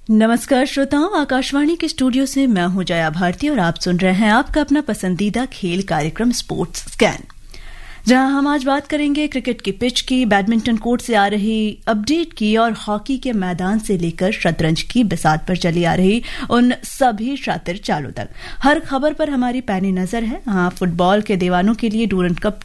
नमस्कार श्रोताओं, आकाशवाणी के स्टूडियो से मैं हूं जया भारती और आप सुन रहे हैं आपका अपना पसंदीदा खेल कार्यक्रम स्पोर्ट्स स्कैन, जहां हम आज बात करेंगे क्रिकेट की पिच की, बैडमिंटन कोर्ट से आ रही अपडेट की और हॉकी के मैदान से लेकर शतरंज की बिसात पर चली आ रही उन सभी शातिर चालों तक। हर खबर पर हमारी पैनी नजर है। हाँ, फुटबॉल के दीवानों के लिए डूरंड कप